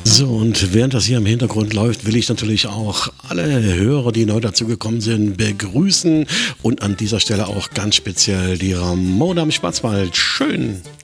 So, und während das hier im Hintergrund läuft, will ich natürlich auch alle Hörer, die neu dazugekommen sind, begrüßen und an dieser Stelle auch ganz speziell die Ramona im Schwarzwald. Schön.